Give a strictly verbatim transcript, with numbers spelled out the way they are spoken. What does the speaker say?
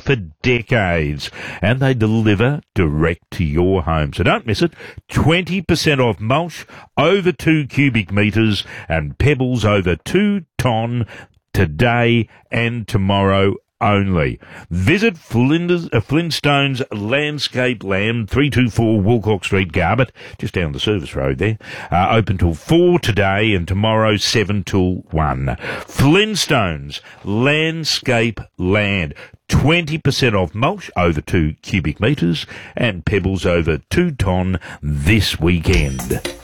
for decades, and they deliver direct to your home. So don't miss it. twenty percent off mulch over two cubic metres and pebbles over two tonne today and tomorrow only. Visit Flinders, uh, Flintstones Landscape Land, three two four Wilcox Street, Garbett, just down the service road there. Uh, open till four today and tomorrow seven till one. Flintstones Landscape Land. twenty percent off mulch over two cubic metres and pebbles over two tonne this weekend.